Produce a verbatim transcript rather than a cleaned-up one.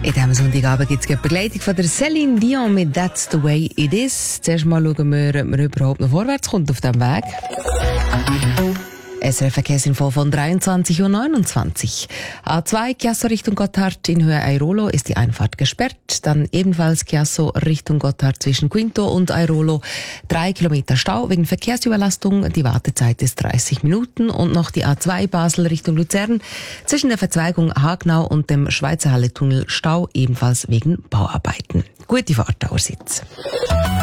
In diesem Sonntagabend gibt es die Begleitung von der Céline Dion mit «That's the way it is». Zuerst mal schauen wir, ob man überhaupt noch vorwärts kommt auf diesem Weg. S R F Verkehrsinfo von dreiundzwanzig Uhr neunundzwanzig. A zwei Chiasso Richtung Gotthard in Höhe Airolo ist die Einfahrt gesperrt. Dann ebenfalls Chiasso Richtung Gotthard zwischen Quinto und Airolo. Drei Kilometer Stau wegen Verkehrsüberlastung. Die Wartezeit ist dreißig Minuten. Und noch die A zwei Basel Richtung Luzern. Zwischen der Verzweigung Hagnau und dem Schweizer Halle-Tunnel Stau ebenfalls wegen Bauarbeiten. Gute Fahrt, Aussitz.